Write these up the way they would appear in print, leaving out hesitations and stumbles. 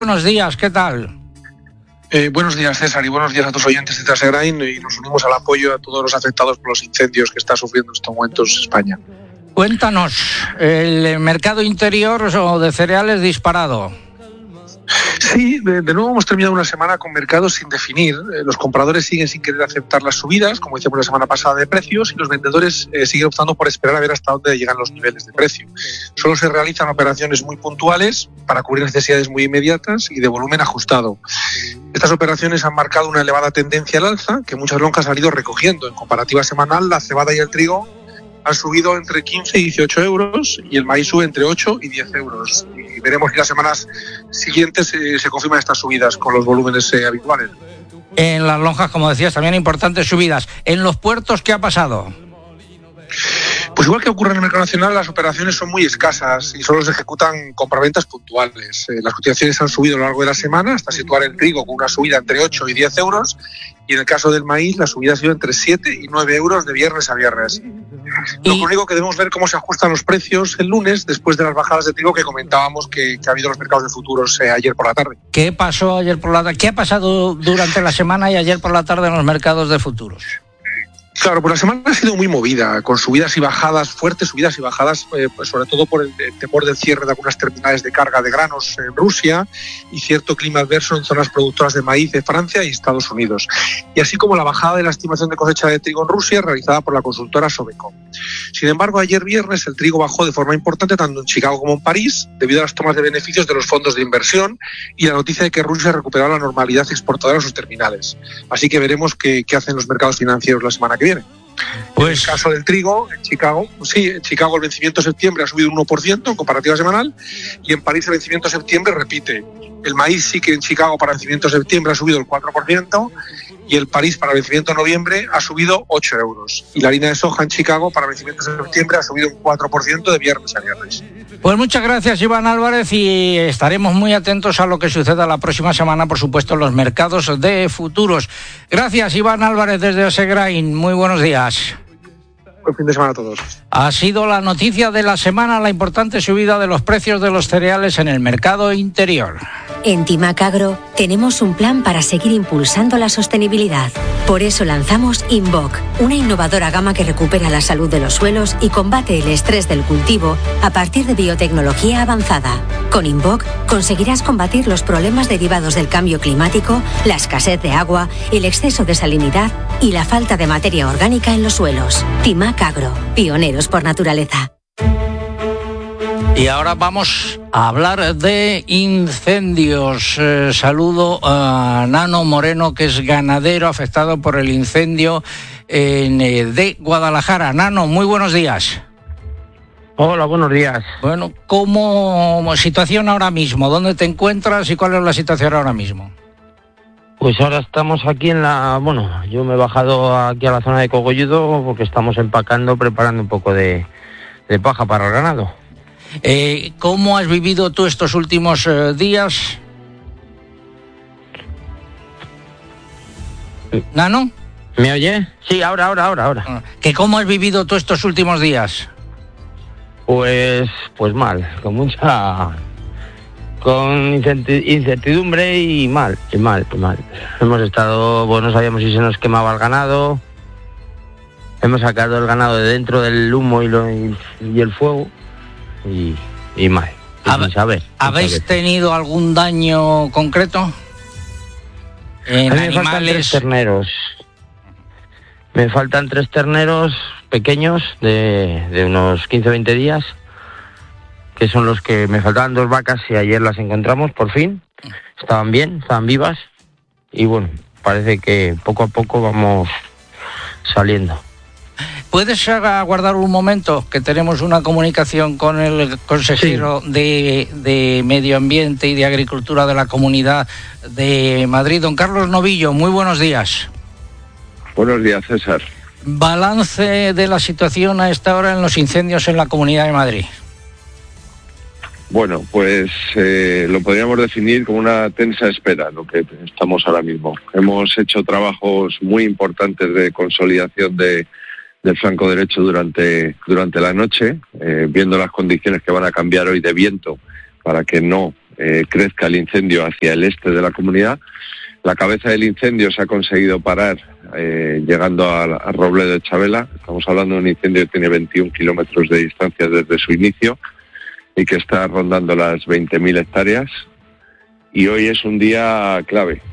Buenos días, ¿qué tal? Buenos días, César, y buenos días a tus oyentes de Trasegrain, y nos unimos al apoyo a todos los afectados por los incendios que está sufriendo en estos momentos España. Cuéntanos, el mercado interior o de cereales disparado. Sí, de nuevo hemos terminado una semana con mercados sin definir. Los compradores siguen sin querer aceptar las subidas, como decíamos la semana pasada, de precios, y los vendedores siguen optando por esperar a ver hasta dónde llegan los niveles de precio. Solo se realizan operaciones muy puntuales para cubrir necesidades muy inmediatas y de volumen ajustado. Estas operaciones han marcado una elevada tendencia al alza, que muchas lonjas han ido recogiendo. En comparativa semanal, la cebada y el trigo han subido entre 15 y 18 euros y el maíz sube entre 8 y 10 euros. Y veremos si las semanas siguientes se confirman estas subidas con los volúmenes habituales. En las lonjas, como decías, también importantes subidas. ¿En los puertos qué ha pasado? Pues igual que ocurre en el mercado nacional, las operaciones son muy escasas y solo se ejecutan compraventas puntuales. Las cotizaciones han subido a lo largo de la semana hasta situar el trigo con una subida entre 8 y 10 euros y en el caso del maíz la subida ha sido entre 7 y 9 euros de viernes a viernes. Lo único que debemos ver cómo se ajustan los precios el lunes después de las bajadas de trigo que comentábamos que ha habido en los mercados de futuros ayer por la tarde. ¿Qué pasó ayer por la tarde? ¿Qué ha pasado durante la semana y ayer por la tarde en los mercados de futuros? Claro, pues la semana ha sido muy movida, con subidas y bajadas, fuertes subidas y bajadas, pues sobre todo por el temor del cierre de algunas terminales de carga de granos en Rusia y cierto clima adverso en zonas productoras de maíz de Francia y Estados Unidos. Y así como la bajada de la estimación de cosecha de trigo en Rusia realizada por la consultora Sobeco. Sin embargo, ayer viernes el trigo bajó de forma importante tanto en Chicago como en París debido a las tomas de beneficios de los fondos de inversión y la noticia de que Rusia recuperaba la normalidad exportadora en sus terminales. Así que veremos qué hacen los mercados financieros la semana que viene. Pues, en el caso del trigo, en Chicago el vencimiento de septiembre ha subido un 1% en comparativa semanal y en París el vencimiento de septiembre repite. El maíz sí que en Chicago para vencimiento de septiembre ha subido el 4% y el París para vencimiento de noviembre ha subido 8 euros. Y la harina de soja en Chicago para vencimiento de septiembre ha subido un 4% de viernes a viernes. Pues muchas gracias, Iván Álvarez, y estaremos muy atentos a lo que suceda la próxima semana, por supuesto, en los mercados de futuros. Gracias, Iván Álvarez, desde Trasegrain. Muy buenos días. Buen fin de semana a todos. Ha sido la noticia de la semana, la importante subida de los precios de los cereales en el mercado interior. En Timac Agro tenemos un plan para seguir impulsando la sostenibilidad. Por eso lanzamos Invoc, una innovadora gama que recupera la salud de los suelos y combate el estrés del cultivo a partir de biotecnología avanzada. Con Invoc conseguirás combatir los problemas derivados del cambio climático, la escasez de agua, el exceso de salinidad y la falta de materia orgánica en los suelos. Timac Agro, pioneros por naturaleza. Y ahora vamos a hablar de incendios. Saludo a Nano Moreno, que es ganadero afectado por el incendio de Guadalajara. Nano, muy buenos días. Hola, buenos días. Bueno, ¿cómo situación ahora mismo? ¿Dónde te encuentras y cuál es la situación ahora mismo? Pues ahora estamos aquí yo me he bajado aquí a la zona de Cogolludo porque estamos empacando, preparando un poco de paja para el ganado. ¿Cómo has vivido tú estos últimos días? ¿Nano? ¿Me oye? Sí, ahora. ¿Cómo has vivido tú estos últimos días? Pues mal, con incertidumbre y mal. Hemos estado, no sabíamos si se nos quemaba el ganado. Hemos sacado el ganado de dentro del humo y el fuego. Y mal, sin saber. ¿Habéis tenido algún daño concreto en animales? Me faltan 3 terneros pequeños de unos 15-20 días, que son los que me faltaban. 2 vacas y ayer las encontramos por fin. Estaban bien, estaban vivas y bueno, parece que poco a poco vamos saliendo. ¿Puedes aguardar un momento que tenemos una comunicación con el consejero de Medio Ambiente y de Agricultura de la Comunidad de Madrid, don Carlos Novillo? Muy buenos días. Buenos días, César. Balance de la situación a esta hora en los incendios en la Comunidad de Madrid. Bueno, pues lo podríamos definir como una tensa espera, lo que estamos ahora mismo. Hemos hecho trabajos muy importantes de consolidación del flanco derecho durante la noche, viendo las condiciones que van a cambiar hoy de viento para que no crezca el incendio hacia el este de la comunidad. La cabeza del incendio se ha conseguido parar llegando a Robledo de Chabela. Estamos hablando de un incendio que tiene 21 kilómetros de distancia desde su inicio y que está rondando las 20.000 hectáreas. Y hoy es un día clave,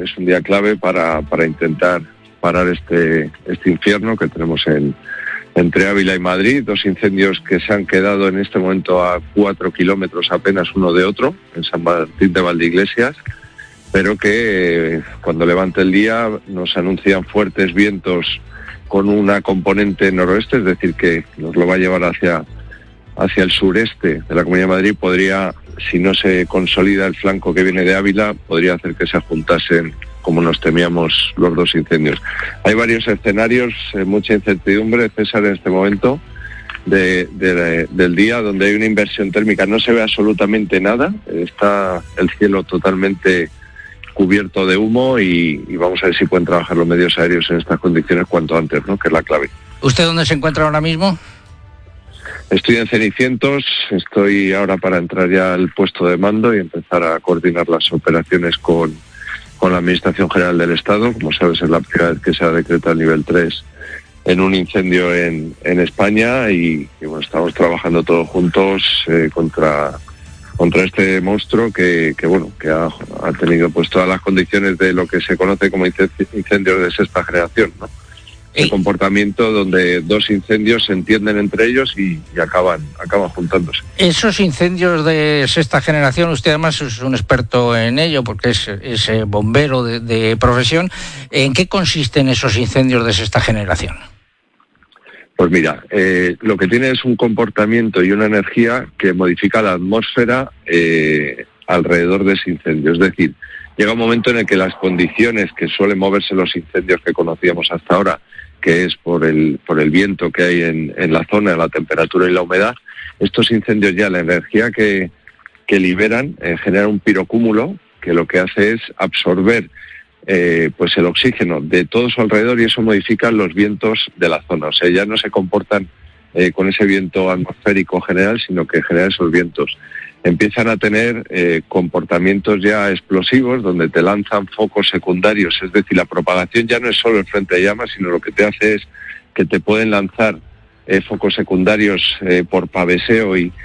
para intentar parar este infierno que tenemos entre Ávila y Madrid, 2 incendios que se han quedado en este momento a 4 kilómetros apenas uno de otro, en San Martín de Valdeiglesias, pero que cuando levante el día nos anuncian fuertes vientos con una componente noroeste, es decir, que nos lo va a llevar hacia el sureste de la Comunidad de Madrid. Podría, si no se consolida el flanco que viene de Ávila, podría hacer que se juntasen, como nos temíamos, los 2 incendios. Hay varios escenarios, mucha incertidumbre, César, en este momento del día, donde hay una inversión térmica. No se ve absolutamente nada, está el cielo totalmente cubierto de humo y vamos a ver si pueden trabajar los medios aéreos en estas condiciones cuanto antes, ¿no?, que es la clave. ¿Usted dónde se encuentra ahora mismo? Estoy en Cenicientos, estoy ahora para entrar ya al puesto de mando y empezar a coordinar las operaciones con la Administración General del Estado. Como sabes, es la primera vez que se ha decretado el nivel 3 en un incendio en España y bueno, estamos trabajando todos juntos contra este monstruo que ha tenido pues todas las condiciones de lo que se conoce como incendios de sexta generación, ¿no? El comportamiento donde 2 incendios se entienden entre ellos y acaban juntándose. Esos incendios de sexta generación, usted además es un experto en ello porque es bombero de profesión. ¿En qué consisten esos incendios de sexta generación? Pues mira, lo que tiene es un comportamiento y una energía que modifica la atmósfera alrededor de ese incendio. Es decir, llega un momento en el que las condiciones que suelen moverse los incendios que conocíamos hasta ahora, que es por el viento que hay en la zona, la temperatura y la humedad, estos incendios ya, la energía que liberan genera un pirocúmulo que lo que hace es absorber pues el oxígeno de todo su alrededor y eso modifica los vientos de la zona. O sea, ya no se comportan con ese viento atmosférico general, sino que genera esos vientos. Empiezan a tener comportamientos ya explosivos donde te lanzan focos secundarios, es decir, la propagación ya no es solo el frente de llamas, sino lo que te hace es que te pueden lanzar focos secundarios por paveseo y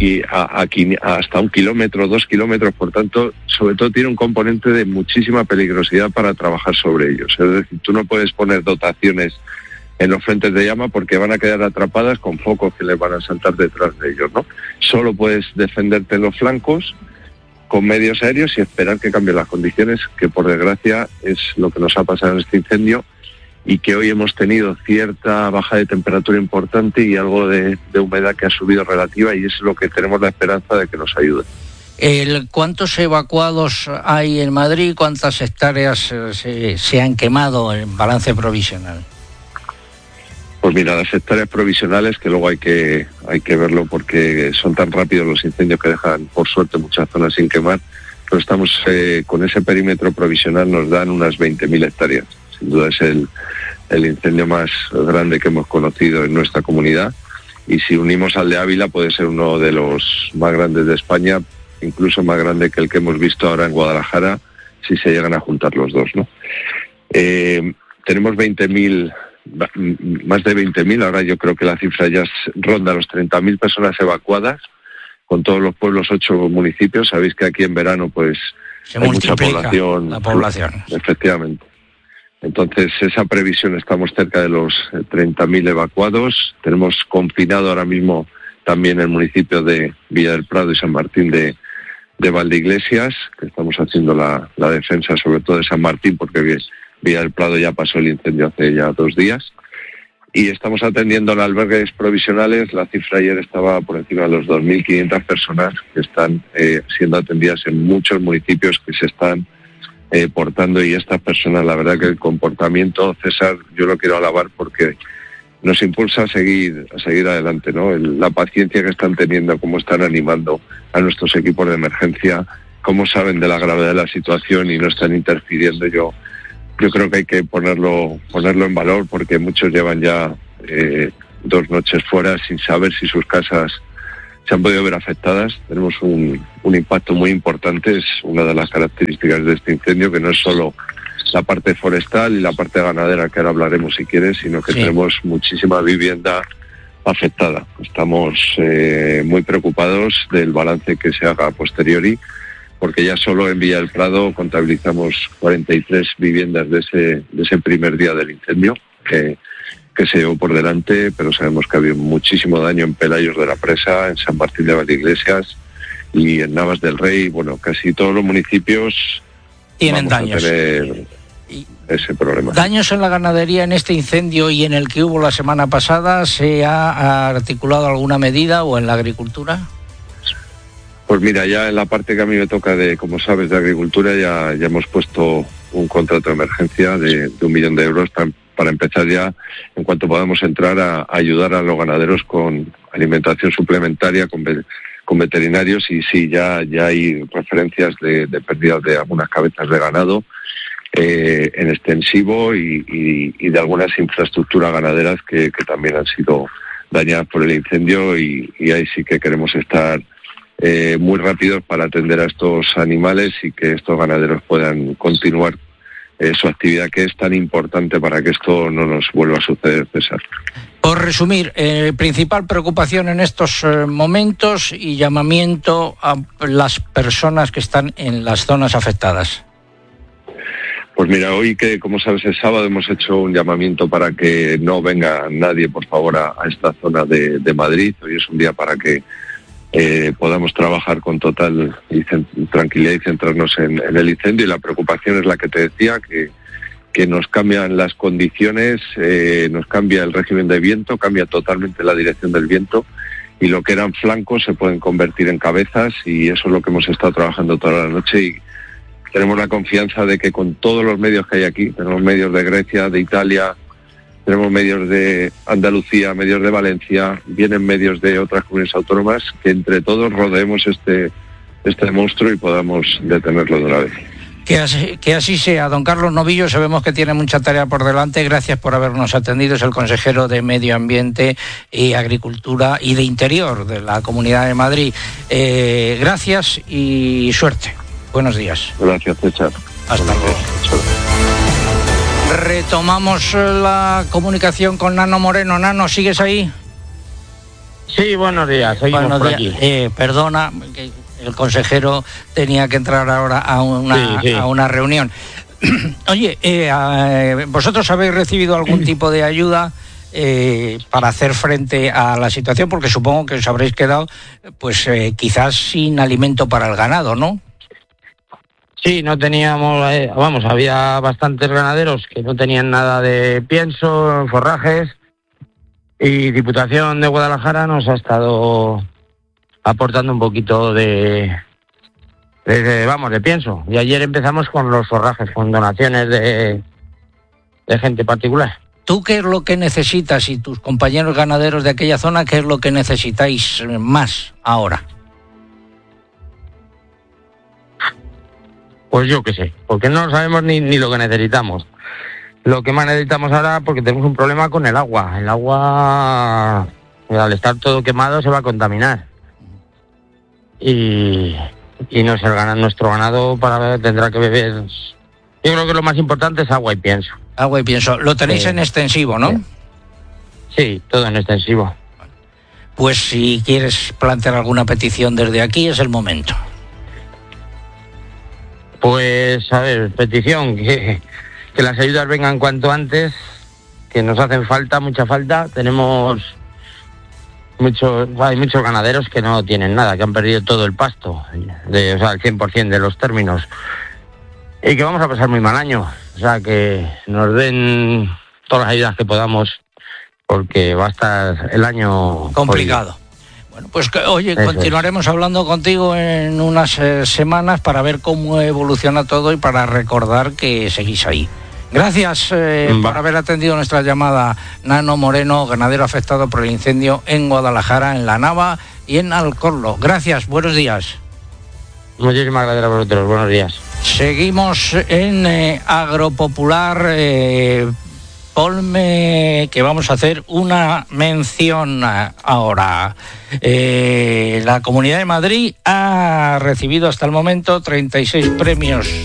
hasta 1 kilómetro, 2 kilómetros, por tanto, sobre todo tiene un componente de muchísima peligrosidad para trabajar sobre ellos. Es decir, tú no puedes poner dotaciones en los frentes de llama porque van a quedar atrapadas con focos que les van a saltar detrás de ellos, ¿no? Solo puedes defenderte en los flancos con medios aéreos y esperar que cambien las condiciones, que por desgracia es lo que nos ha pasado en este incendio y que hoy hemos tenido cierta baja de temperatura importante y algo de humedad que ha subido relativa y es lo que tenemos la esperanza de que nos ayude. ¿Cuántos evacuados hay en Madrid? ¿Cuántas hectáreas se han quemado en balance provisional? Pues mira, las hectáreas provisionales, que luego hay que verlo porque son tan rápidos los incendios que dejan, por suerte, muchas zonas sin quemar, pero estamos con ese perímetro provisional nos dan unas 20.000 hectáreas. Sin duda es el incendio más grande que hemos conocido en nuestra comunidad y si unimos al de Ávila puede ser uno de los más grandes de España, incluso más grande que el que hemos visto ahora en Guadalajara, si se llegan a juntar los dos, ¿no? Tenemos más de 20.000, ahora yo creo que la cifra ya ronda los 30.000 personas evacuadas, con todos los pueblos, 8 municipios. Sabéis que aquí en verano pues se hay mucha población. La población. Efectivamente. Entonces, esa previsión, estamos cerca de los 30.000 evacuados. Tenemos confinado ahora mismo también el municipio de Villa del Prado y San Martín de Valdeiglesias, que estamos haciendo la defensa sobre todo de San Martín, porque Villa del Prado ya pasó el incendio hace ya 2 días. Y estamos atendiendo a albergues provisionales. La cifra ayer estaba por encima de los 2.500 personas que están siendo atendidas en muchos municipios que se están portando, y estas personas, la verdad que el comportamiento, César, yo lo quiero alabar porque nos impulsa a seguir adelante, ¿no? La paciencia que están teniendo, cómo están animando a nuestros equipos de emergencia, cómo saben de la gravedad de la situación y no están interfiriendo. Yo creo que hay que ponerlo en valor porque muchos llevan ya 2 noches fuera sin saber si sus casas se han podido ver afectadas. Tenemos un impacto muy importante. Es una de las características de este incendio, que no es solo la parte forestal y la parte ganadera, que ahora hablaremos si quieres, sino que tenemos muchísima vivienda afectada. Estamos muy preocupados del balance que se haga a posteriori, porque ya solo en Villa del Prado contabilizamos 43 viviendas de ese primer día del incendio que se llevó por delante, pero sabemos que ha habido muchísimo daño en Pelayos de la Presa, en San Martín de Valdeiglesias y en Navas del Rey. Bueno, casi todos los municipios tienen daños. A tener ese problema. ¿Daños en la ganadería en este incendio y en el que hubo la semana pasada? ¿Se ha articulado alguna medida, o en la agricultura? Pues mira, ya en la parte que a mí me toca como sabes, de agricultura, ya hemos puesto un contrato de emergencia de 1 millón de euros para empezar ya, en cuanto podamos entrar, a ayudar a los ganaderos con alimentación suplementaria, con veterinarios, y sí, ya hay referencias de pérdidas de algunas cabezas de ganado en extensivo y de algunas infraestructuras ganaderas que también han sido dañadas por el incendio, y ahí sí que queremos estar muy rápidos para atender a estos animales y que estos ganaderos puedan continuar su actividad, que es tan importante para que esto no nos vuelva a suceder, César. Por resumir, principal preocupación en estos momentos y llamamiento a las personas que están en las zonas afectadas. Pues mira, hoy, que como sabes es sábado, hemos hecho un llamamiento para que no venga nadie, por favor, a esta zona de Madrid. Hoy es un día para que podamos trabajar con total tranquilidad y centrarnos en el incendio. Y la preocupación es la que te decía, que nos cambian las condiciones, nos cambia el régimen de viento, cambia totalmente la dirección del viento, y lo que eran flancos se pueden convertir en cabezas, y eso es lo que hemos estado trabajando toda la noche. Y tenemos la confianza de que con todos los medios que hay aquí, tenemos medios de Grecia, de Italia, tenemos medios de Andalucía, medios de Valencia, vienen medios de otras comunidades autónomas, que entre todos rodeemos este monstruo y podamos detenerlo de una vez. Que así sea. Don Carlos Novillo, sabemos que tiene mucha tarea por delante. Gracias por habernos atendido. Es el consejero de Medio Ambiente y Agricultura y de Interior de la Comunidad de Madrid. Gracias y suerte. Buenos días. Gracias, César. Hasta luego. Retomamos la comunicación con Nano Moreno. Nano, ¿sigues ahí? Sí, buenos días. Seguimos por aquí. Perdona, que el consejero tenía que entrar ahora a una reunión. Oye, ¿vosotros habéis recibido algún tipo de ayuda para hacer frente a la situación? Porque supongo que os habréis quedado, pues quizás sin alimento para el ganado, ¿no? Sí, no teníamos, había bastantes ganaderos que no tenían nada de pienso, forrajes, y Diputación de Guadalajara nos ha estado aportando un poquito de pienso. Y ayer empezamos con los forrajes, con donaciones de gente particular. ¿Tú qué es lo que necesitas, y tus compañeros ganaderos de aquella zona, qué es lo que necesitáis más ahora? Pues yo qué sé, porque no sabemos ni lo que necesitamos. Lo que más necesitamos ahora, porque tenemos un problema con el agua. El agua, al estar todo quemado, se va a contaminar. Y no sé, nuestro ganado tendrá que beber. Yo creo que lo más importante es agua y pienso. Agua y pienso. Lo tenéis en extensivo, ¿no? Sí, todo en extensivo. Pues si quieres plantear alguna petición desde aquí, es el momento. Pues, a ver, petición, que las ayudas vengan cuanto antes, que nos hacen falta, mucha falta. Tenemos hay muchos ganaderos que no tienen nada, que han perdido todo el pasto, el 100% de los términos. Y que vamos a pasar muy mal año. O sea, que nos den todas las ayudas que podamos, porque va a estar el año complicado. Jodido. Bueno, pues oye, continuaremos hablando contigo en unas semanas para ver cómo evoluciona todo y para recordar que seguís ahí. Gracias por haber atendido nuestra llamada. Nano Moreno, ganadero afectado por el incendio en Guadalajara, en La Nava y en Alcorlo. Gracias, buenos días. Muchísimas gracias a vosotros, buenos días. Seguimos en Agropopular. ponme que vamos a hacer una mención ahora. La Comunidad de Madrid ha recibido hasta el momento 36 premios